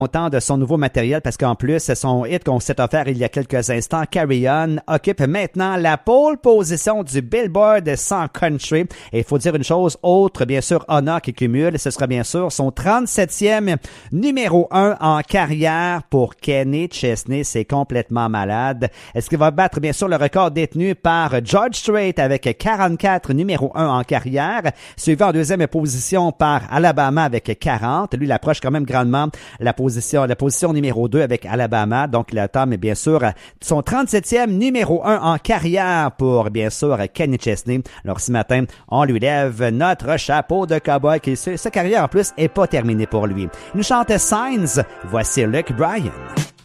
content de son nouveau matériel parce qu'en plus, son hit qu'on s'est offert il y a quelques instants, Carry On, occupe maintenant la pole position du Billboard 100 Country. Et il faut dire une chose, autre, bien sûr, honneur qui cumule, ce sera bien sûr son 37e numéro 1 en carrière pour Kenny Chesney. C'est complètement malade. Est-ce qu'il va battre, bien sûr, le record détenu par George Strait avec 44 numéro 1 en carrière, suivi en deuxième position par Alabama avec 40. Lui, il approche quand même grandement la position numéro 2 avec Alabama. Donc, il attend, mais bien sûr, son 37e numéro 1 en carrière pour, bien sûr, Kenny Chesney. Alors, ce matin, on lui lève notre chapeau de cowboy qui, sa carrière, en plus, est pas terminée pour lui. Il nous chante Signs. Voici Luke Bryan.